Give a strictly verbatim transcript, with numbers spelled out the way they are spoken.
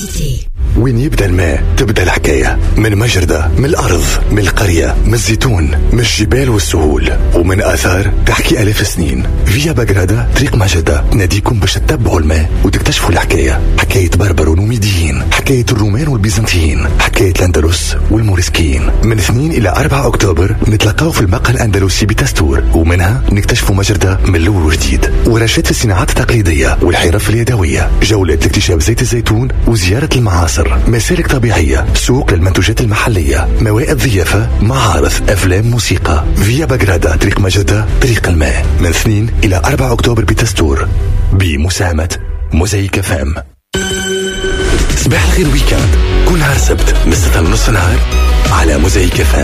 وين يبدأ الماء تبدأ الحكاية. من مجردة، من الأرض، من القرية، من الزيتون، من الجبال والسهول، ومن آثار تحكي ألاف سنين. فيا بجردة طريق مجدة ناديكم باش تتبعوا الماء وتكتشفوا الحكاية. حكاية بربر ونوميديين، حكاية الرومان والبيزنطيين، حكاية الأندلس والموريسكيين. من اثنين إلى أربعة أكتوبر نتلقاو في المقهى الأندلسي بتستور، ومنها نكتشفوا مجردة من الأول وجديد. ورشات في الصناعات التقليدية والحرف اليدوية، جولة لاكتشاف زيت الزيتون وزيارة المعاصر، مسالك طبيعية، سوق للمنتوجات المحلية، موائد ضيافة، معارض، أفلام، موسيقى. فيا بجردة طريق مجدة طريق الماء، من اثنين إلى أربعة أكتوبر بتستور، بمساهمة موزايك فام. صباح الخير ويكاند كل نهار سبت من ستة ونص نهار على موزايك فام.